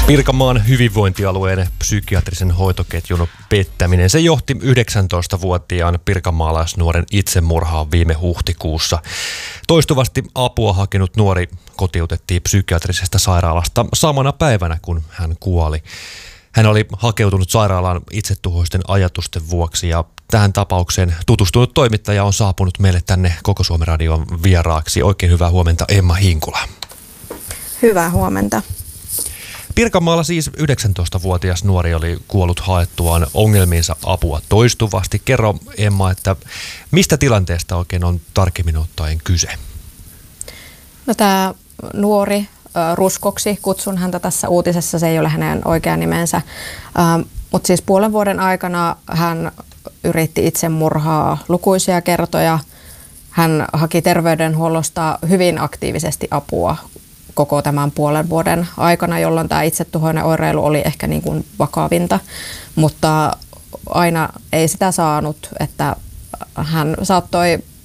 Pirkanmaan hyvinvointialueen psykiatrisen hoitoketjun pettäminen. Se johti 19-vuotiaan pirkanmaalaisnuoren itsemurhaan viime huhtikuussa. Toistuvasti apua hakenut nuori kotiutettiin psykiatrisesta sairaalasta samana päivänä, kun hän kuoli. Hän oli hakeutunut sairaalaan itsetuhoisten ajatusten vuoksi ja tähän tapaukseen tutustunut toimittaja on saapunut meille tänne Koko Suomen Radion vieraaksi. Oikein hyvää huomenta, Emma Hinkula. Hyvää huomenta. Pirkanmaalla siis 19-vuotias nuori oli kuollut haettuaan ongelmiinsa apua toistuvasti. Kerro, Emma, että mistä tilanteesta oikein on tarkemmin ottaen kyse? No, tämä nuori Ruskoksi, kutsun häntä tässä uutisessa, se ei ole hänen oikea nimensä, mutta siis puolen vuoden aikana hän yritti itsemurhaa lukuisia kertoja. Hän haki terveydenhuollosta hyvin aktiivisesti apua koko tämän puolen vuoden aikana, jolloin tämä itsetuhoinen oireilu oli ehkä niin kuin vakavinta, mutta aina ei sitä saanut, että hän saattoi